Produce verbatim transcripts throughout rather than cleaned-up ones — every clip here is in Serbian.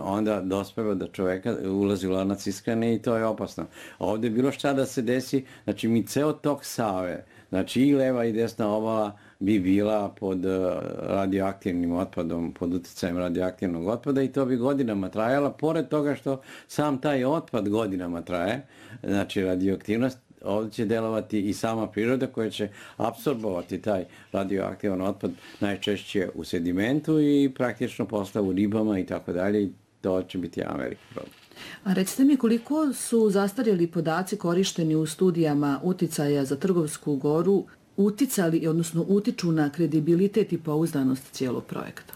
onda dospeva da čoveka ulazi u lanac ishrane i to je opasno. A ovde bilo šta da se desi, znači mi ceo tok Save, znači i leva i desna obala bi bila pod radioaktivnim otpadom, pod uticajem radioaktivnog otpada i to bi godinama trajala, pored toga što sam taj otpad godinama traje, znači radioaktivnost, ovdje će delovati i sama priroda koja će apsorbovati taj radioaktivan otpad najčešće u sedimentu i praktično posle u ribama i tako dalje i to će biti Amerika problem. A recite mi koliko su zastarjeli podaci korišteni u studijama uticaja za Trgovsku goru uticali, odnosno utiču na kredibilitet i pouzdanost cijelog projekta?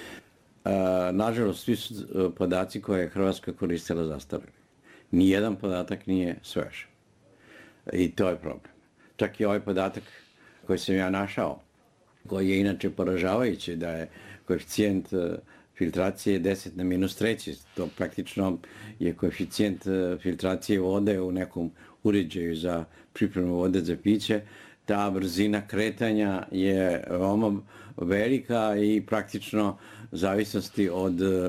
A, nažalost, svi su podaci koje je Hrvatska koristila zastarjeli. Nijedan podatak nije svež. I to je problem. Čak i ovaj podatak koji sam ja našao, koji je inače poražavajući da je koeficijent filtracije deset na minus treći, to praktično je koeficijent filtracije vode u nekom uređaju za pripremu vode za piće. Ta brzina kretanja je veoma velika i praktično zavisnosti od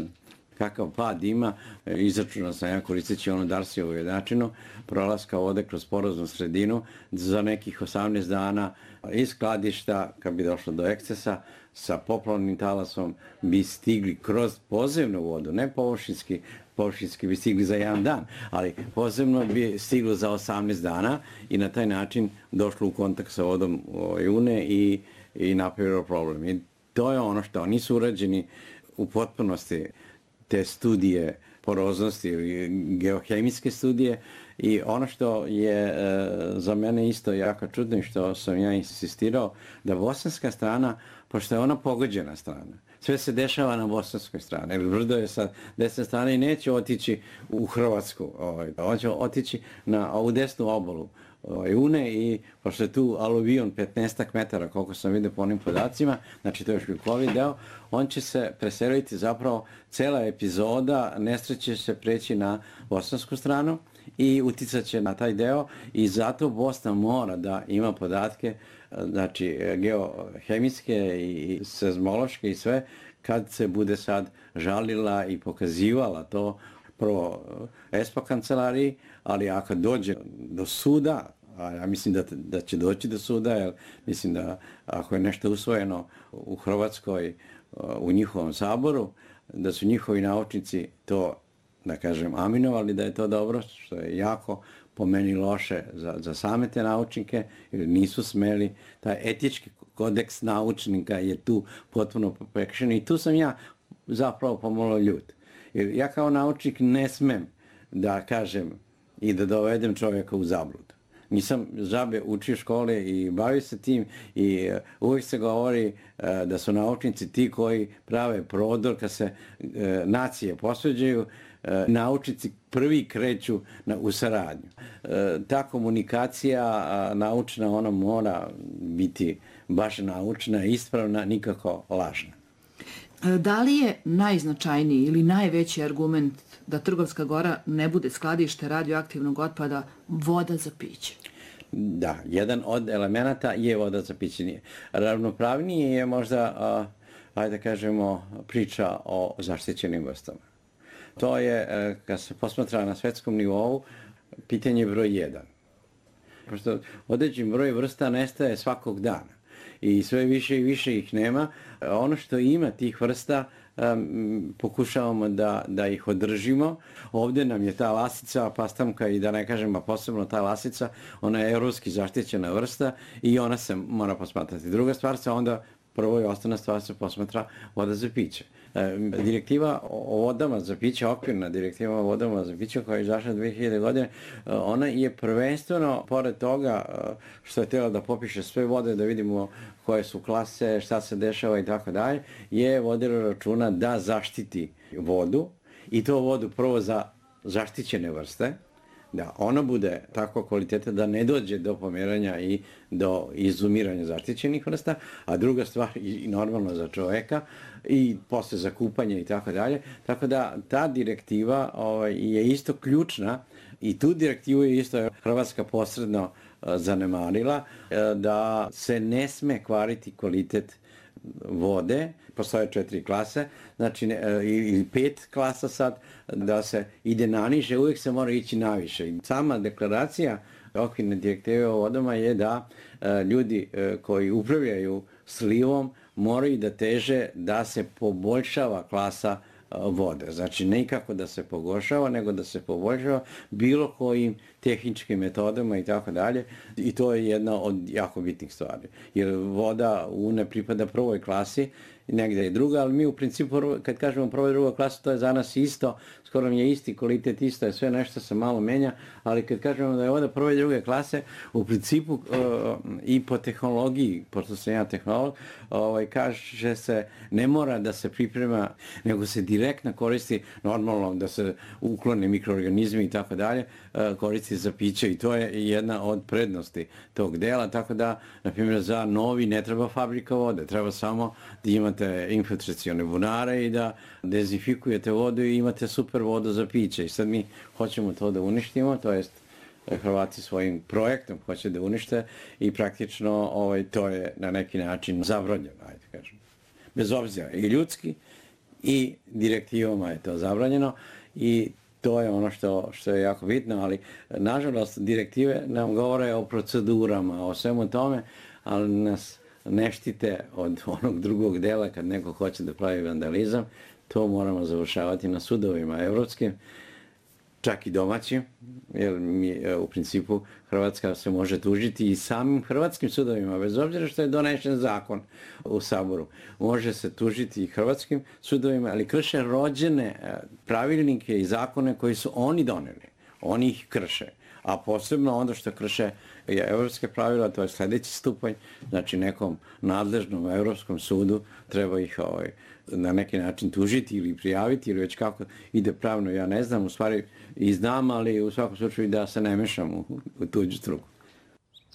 kakav pad ima, izračunao sam ja koristeći onu Darsijevu jednačinu, prolaska vode kroz poroznu sredinu za nekih osamnaest dana iz skladišta, kad bi došlo do ekscesa, sa poplavnim talasom bi stigli kroz podzemnu vodu, ne površinski, površinski bi stigli za jedan dan, ali podzemno bi stiglo za osamnaest dana i na taj način došlo u kontakt sa vodom Une i, i napravilo problem. I to je ono što nisu urađeni u potpunosti te studije poroznosti ili geohemijske studije i ono što je e, za mene isto jako čudno i što sam ja insistirao da bosanska strana, pošto je ona pogođena strana, sve se dešava na bosanskoj strani, jer brdo je sa desne strane i neće otići u Hrvatsku, ovaj, on će otići na ovu desnu obalu ovaj, Une i pošto je tu aluvion petnaest metara, koliko sam vidio po onim podacima, znači to je još Bikovi deo, on će se preseliti zapravo, cela epizoda nesreće se preći na bosansku stranu i uticat će na taj deo i zato Bosna mora da ima podatke, znači geohemijske i seizmološke i sve, kad se bude sad žalila i pokazivala to prvo E S P A kancelariji, ali ako dođe do suda, a ja mislim da, da će doći do suda, jer mislim da ako je nešto usvojeno u Hrvatskoj, u njihovom saboru, da su njihovi naučnici to, da kažem, aminovali da je to dobro, što je jako po meni loše za, za same te naučnike, jer nisu smeli, taj etički kodeks naučnika je tu potpuno prekršen i tu sam ja zapravo pomalo ljut. Jer ja kao naučnik ne smem da kažem i da dovedem čovjeka u zabludu. Nisam žabe učio škole i bavio se tim i uvijek se govori da su naučnici ti koji prave prodor kad se nacije posveđaju, naučnici prvi kreću na, u saradnju. Ta komunikacija naučna, ona mora biti baš naučna, ispravna, nikako lažna. Da li je najznačajniji ili najveći argument da Trgovska gora ne bude skladište radioaktivnog otpada voda za piće? Da, jedan od elemenata je voda za piće. Ravnopravnije je možda, ajde da kažemo, priča o zaštićenim vrstama. To je, kad se posmatra na svetskom nivou, pitanje broj jedan. Pošto određen broj vrsta nestaje svakog dana i sve više i više ih nema. Ono što ima tih vrsta um, pokušavamo da, da ih održimo. Ovdje nam je ta lasica, pastamka i da ne kažem, a posebno ta lasica, ona je evropski zaštićena vrsta i ona se mora posmatrati. Druga stvar se onda, prvo i ostana stvar se posmatra voda za piće. Direktiva o vodama za piće, okvirna direktiva o vodama za piće koja je izašla dve hiljade godine, ona je prvenstveno, pored toga što je tijelo da popiše sve vode, da vidimo koje su klase, šta se dešava i tako dalje, je vodilo računa da zaštiti vodu i to vodu prvo za zaštićene vrste, da ona bude takva kvaliteta da ne dođe do pomeranja i do izumiranja zaštićenih vrsta, a druga stvar i normalno za čoveka i posle za kupanje i tako dalje. Tako da ta direktiva ovaj, je isto ključna i tu direktivu je isto Hrvatska posredno zanemarila, da se ne sme kvariti kvalitet vode, postoje četiri klase, znači ili pet klasa sad, da se ide naniže, uvijek se mora ići naviše. Sama deklaracija okvirne direktive o vodama je da ljudi koji upravljaju slivom moraju da teže da se poboljšava klasa vode. Znači, nikako da se pogoršava, nego da se poboljšava bilo kojim tehničkim metodama i tako dalje. I to je jedna od jako bitnih stvari. Jer voda u ne pripada prvoj klasi, negdje je druga, ali mi u principu, kad kažemo prvoj i drugoj klasi, to je za nas isto, skoro mi je isti kvalitet, isto je sve, nešto se malo menja, ali kad kažemo da je voda prve i druge klase, u principu uh, i po tehnologiji, pošto sam ja tehnolog, ovaj, kaže se, ne mora da se priprema, nego se direktno koristi, normalno da se uklone mikroorganizmi i tako dalje, koristi za piće i to je jedna od prednosti tog dela, tako da, na primjer, za novi ne treba fabrika vode, treba samo da imate infiltracione bunare i da dezinfikujete vodu i imate super vodu za piće. I sad mi hoćemo to da uništimo, to jest Hrvati svojim projektom hoće da unište i praktično ovaj, to je na neki način zabranjeno, ajde kažem. Bez obzira i ljudski i direktivama je to zabranjeno i to je ono što, što je jako bitno, ali nažalost direktive nam govore o procedurama, o svemu tome, ali nas ne štite od onog drugog dela kad neko hoće da pravi vandalizam. To moramo završavati na sudovima evropskim, čak i domaćim, jer mi, u principu Hrvatska se može tužiti i samim hrvatskim sudovima, bez obzira što je donešen zakon u Saboru. Može se tužiti i hrvatskim sudovima, ali krše rođene pravilnike i zakone koji su oni doneli. Oni ih krše. A posebno onda što krše evropske pravila, to je sljedeći stupanj, znači nekom nadležnom evropskom sudu treba ih ovaj, na neki način tužiti ili prijaviti ili već kako ide pravno, ja ne znam, u stvari i znam, ali u svakom slučaju da se ne mešam u, u tuđu struku.